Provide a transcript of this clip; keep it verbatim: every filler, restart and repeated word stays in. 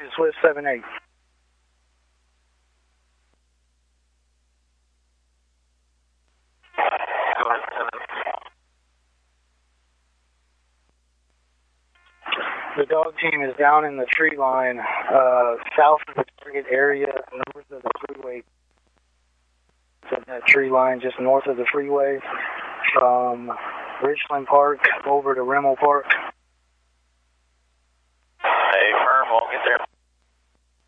Swift seven eight. The dog team is down in the tree line, uh, south of the target area, north of the freeway. So that tree line just north of the freeway, from Richland Park over to Rimmel Park. Hey, firm, we'll get there.